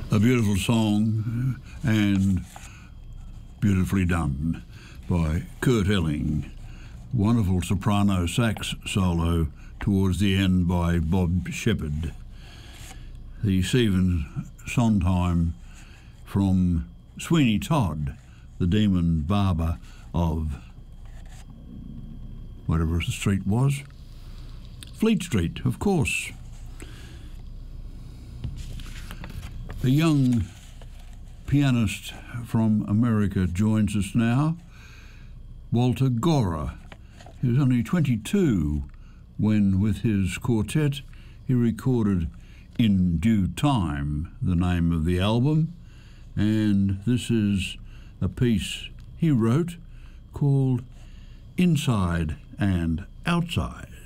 A beautiful song and beautifully done by Kurt Elling. Wonderful soprano sax solo towards the end by Bob Shepherd. The Stephen Sondheim from Sweeney Todd, the demon barber of whatever the street was. Fleet Street, of course. A young pianist from America joins us now, Walter Gora. He was only 22 when, with his quartet, he recorded In Due Time, the name of the album, and this is a piece he wrote called Inside and Outside.